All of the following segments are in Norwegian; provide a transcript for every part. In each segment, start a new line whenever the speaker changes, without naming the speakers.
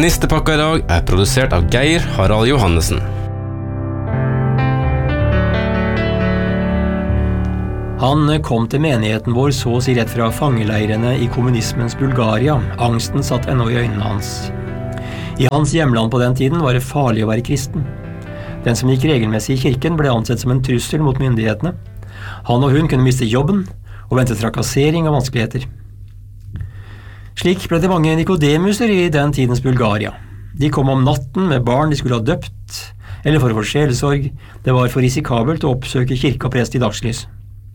Nistepakka i dag produsert av Geir Harald Johannessen.
Han kom til menigheten vår så å si rett fra fangeleirene i kommunismens Bulgaria. Angsten satt ennå i øynene hans. I hans hjemland på den tiden var det farlig å være kristen. Den som gikk regelmessig i kirken ble ansett som en trussel mot myndighetene. Han og hun kunne miste jobben og vente trakassering og vanskeligheter. Slik ble det mange Nikodemuser i den tidens Bulgaria. De kom om natten med barn de skulle ha døpt, eller for å få sjelesorg. Det var for risikabelt å oppsøke kirke og prest i dagslys.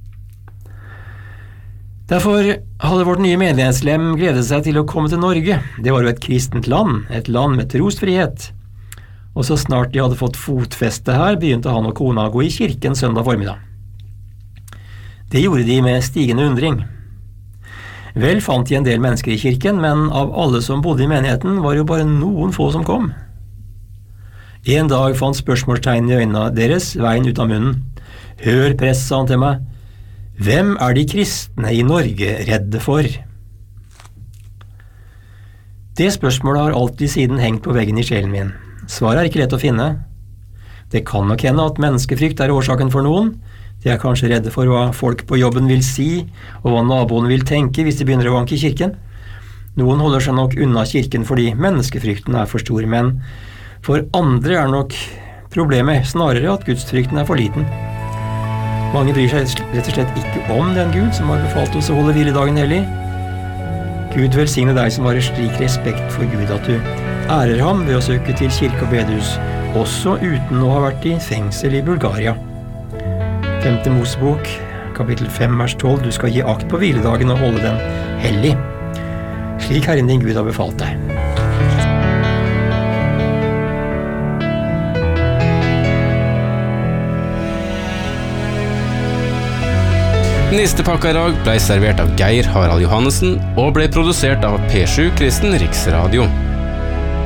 Derfor hadde vårt nye menighetslem gledet seg til å komme til Norge. Det var jo et kristent land, et land med trosfrihet. Og så snart de hadde fått fotfeste her, begynte han og kona å gå i kirken søndag formiddag. Det gjorde de med stigende undring. Vel fant de en del mennesker i kirken, men av alle som bodde i menigheten var jo bare noen få som kom. En dag fant spørsmålstegn i øynene deres veien ut av munnen. Hør, prest, sa han til meg. Hvem er de kristne i Norge redde for? Det spørsmålet har alltid siden hengt på veggen i sjelen min. Svaret er ikke lett å finne. Det kan nok hende at menneskefrykt er årsaken for noen. De er kanskje redde for hva folk på jobben vil si, og hva naboene vil tenke hvis de begynner å vanke i kirken. Noen holder seg nok unna kirken fordi menneskefrykten er for stor, men for andre er nok problemet snarere at gudsfrykten er for liten. Mange bryr seg rett og slett ikke om den Gud som har befalt oss å holde hviledagen hellig. Gud velsigne deg som har slik respekt for Gud at du ærer ham ved å søke til kirke og bedehus, også uten å ha vært i fengsel i Bulgaria. 5. Mosebok, kapittel 5, vers 12. Du skal gi akt på hviledagen og holde den hellig, slik Herren din Gud har befalt deg.
Nistepakka i dag ble servert av Geir Harald Johannessen og ble produsert av P7 Kristen Riksradio.